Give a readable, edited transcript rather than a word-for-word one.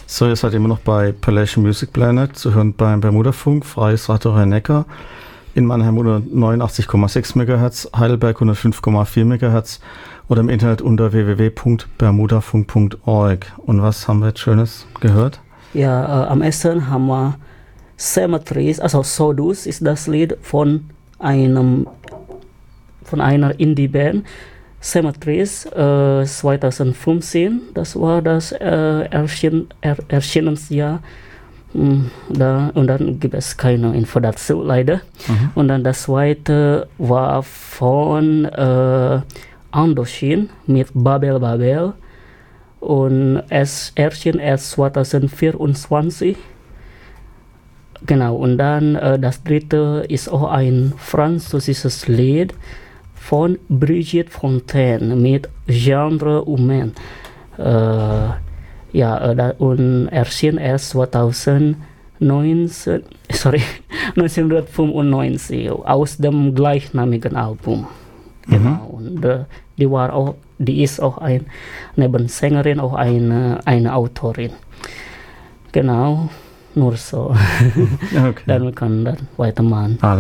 So, ihr seid immer noch bei Palation Music Planet, zu hören beim Bermudafunk, Freies Radio Rhein-Neckar, in Mannheim 189,6 MHz, Heidelberg 105,4 MHz oder im Internet unter www.bermudafunk.org. Und was haben wir jetzt Schönes gehört? Ja, am ersten haben wir Cemeteries, also Sodus ist das Lied von einer Indie-Band. Cemeteries 2015, das war das Erscheinungsjahr. Und dann gibt es keine Info dazu, leider. Und dann das zweite war von Andoshin mit Babel Babel. Und es erschien erst 2024. Genau, und dann das dritte ist auch ein französisches Lied von Brigitte Fontaine mit Genre Humain. Und erschien erst 1995 aus dem gleichnamigen Album. Genau, und die ist auch neben Sängerin auch eine Autorin. Genau, nur so. Okay. Dann kann dann weitermachen.